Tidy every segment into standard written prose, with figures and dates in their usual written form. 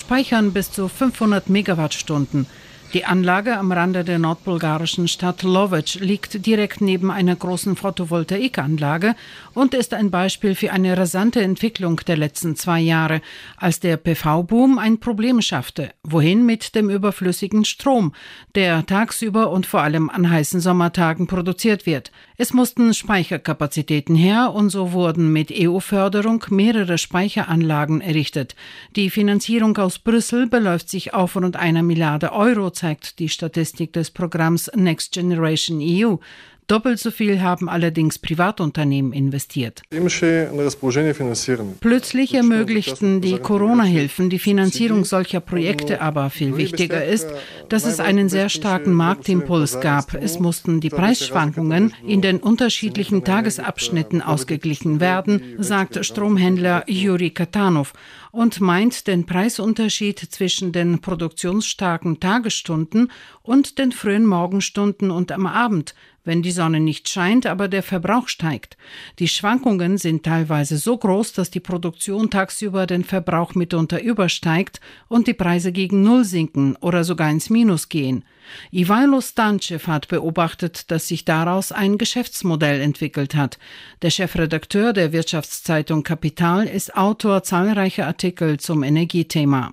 speichern bis zu 500 Megawattstunden. Die Anlage am Rande der nordbulgarischen Stadt Loveč liegt direkt neben einer großen Photovoltaikanlage und ist ein Beispiel für eine rasante Entwicklung der letzten 2 Jahre, als der PV-Boom ein Problem schaffte. Wohin mit dem überflüssigen Strom, der tagsüber und vor allem an heißen Sommertagen produziert wird? Es mussten Speicherkapazitäten her und so wurden mit EU-Förderung mehrere Speicheranlagen errichtet. Die Finanzierung aus Brüssel beläuft sich auf rund 1 Milliarde Euro, zeigt die Statistik des Programms Next Generation EU. Doppelt so viel haben allerdings Privatunternehmen investiert. Plötzlich ermöglichten die Corona-Hilfen die Finanzierung solcher Projekte, aber viel wichtiger ist, dass es einen sehr starken Marktimpuls gab. Es mussten die Preisschwankungen in den unterschiedlichen Tagesabschnitten ausgeglichen werden, sagt Stromhändler Yuri Katanov und meint den Preisunterschied zwischen den produktionsstarken Tagesstunden und den frühen Morgenstunden und am Abend, wenn die Sonne nicht scheint, aber der Verbrauch steigt. Die Schwankungen sind teilweise so groß, dass die Produktion tagsüber den Verbrauch mitunter übersteigt und die Preise gegen Null sinken oder sogar ins Minus gehen. Ivailo Stanchev hat beobachtet, dass sich daraus ein Geschäftsmodell entwickelt hat. Der Chefredakteur der Wirtschaftszeitung Kapital ist Autor zahlreicher Artikel zum Energiethema.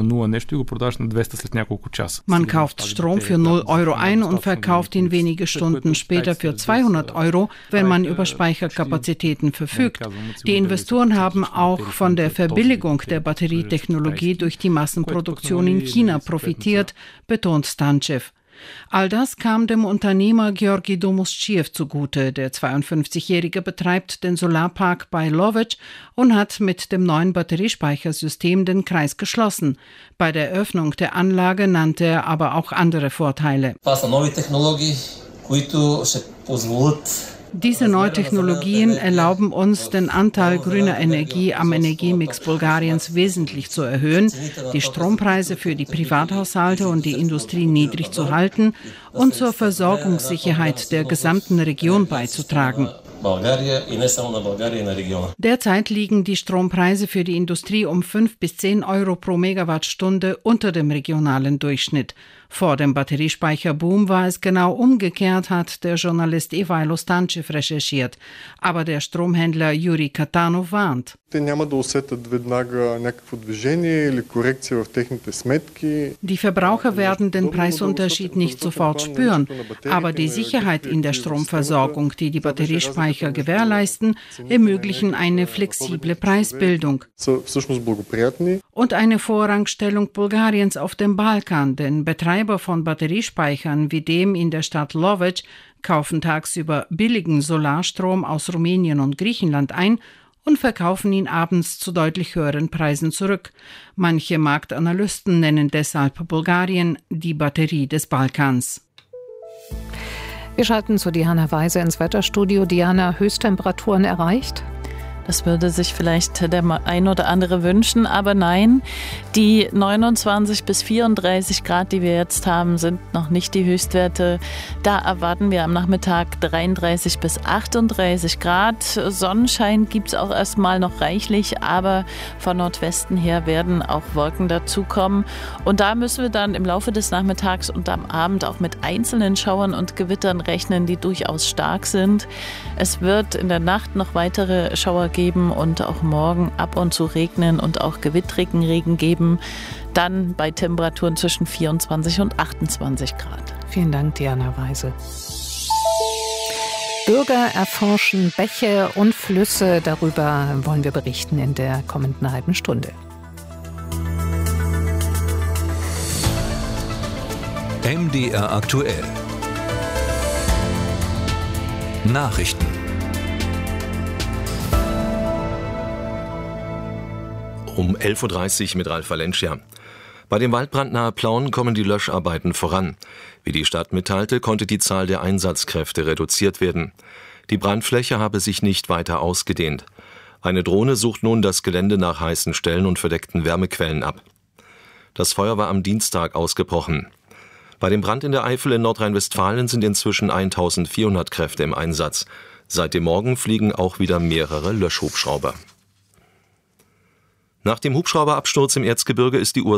Man kauft Strom für 0 Euro ein und verkauft ihn wenige Stunden später für 200 Euro, wenn man über Speicherkapazitäten verfügt. Die Investoren haben auch von der Verbilligung der Batterietechnologie durch die Massenproduktion in China profitiert, betont Stanchev. All das kam dem Unternehmer Georgi Domuschtschew zugute. Der 52-Jährige betreibt den Solarpark bei Loveč und hat mit dem neuen Batteriespeichersystem den Kreis geschlossen. Bei der Eröffnung der Anlage nannte er aber auch andere Vorteile. Diese Neutechnologien erlauben uns, den Anteil grüner Energie am Energiemix Bulgariens wesentlich zu erhöhen, die Strompreise für die Privathaushalte und die Industrie niedrig zu halten und zur Versorgungssicherheit der gesamten Region beizutragen. Derzeit liegen die Strompreise für die Industrie um 5 bis 10 Euro pro Megawattstunde unter dem regionalen Durchschnitt. Vor dem Batteriespeicherboom war es genau umgekehrt, hat der Journalist Ivailo Stanchev recherchiert. Aber der Stromhändler Yuri Katanov warnt. Die Verbraucher werden den Preisunterschied nicht sofort spüren, aber die Sicherheit in der Stromversorgung, die die Batteriespeicher gewährleisten, ermöglichen eine flexible Preisbildung und eine Vorrangstellung Bulgariens auf dem Balkan, denn Betreiber von Batteriespeichern wie dem in der Stadt Loveč kaufen tagsüber billigen Solarstrom aus Rumänien und Griechenland ein und verkaufen ihn abends zu deutlich höheren Preisen zurück. Manche Marktanalysten nennen deshalb Bulgarien die Batterie des Balkans. Wir schalten zu Diana Weise ins Wetterstudio. Diana, Höchsttemperaturen erreicht? Das würde sich vielleicht der ein oder andere wünschen, aber nein, die 29 bis 34 Grad, die wir jetzt haben, sind noch nicht die Höchstwerte. Da erwarten wir am Nachmittag 33 bis 38 Grad. Sonnenschein gibt es auch erstmal noch reichlich, aber von Nordwesten her werden auch Wolken dazukommen. Und da müssen wir dann im Laufe des Nachmittags und am Abend auch mit einzelnen Schauern und Gewittern rechnen, die durchaus stark sind. Es wird in der Nacht noch weitere Schauer geben und auch morgen ab und zu regnen und auch gewittrigen Regen geben. Dann bei Temperaturen zwischen 24 und 28 Grad. Vielen Dank, Diana Weise. Bürger erforschen Bäche und Flüsse. Darüber wollen wir berichten in der kommenden halben Stunde. MDR aktuell. Nachrichten. Um 11.30 Uhr mit Ralf Valencia. Bei dem Waldbrand nahe Plauen kommen die Löscharbeiten voran. Wie die Stadt mitteilte, konnte die Zahl der Einsatzkräfte reduziert werden. Die Brandfläche habe sich nicht weiter ausgedehnt. Eine Drohne sucht nun das Gelände nach heißen Stellen und verdeckten Wärmequellen ab. Das Feuer war am Dienstag ausgebrochen. Bei dem Brand in der Eifel in Nordrhein-Westfalen sind inzwischen 1400 Kräfte im Einsatz. Seit dem Morgen fliegen auch wieder mehrere Löschhubschrauber. Nach dem Hubschrauberabsturz im Erzgebirge ist die Ursache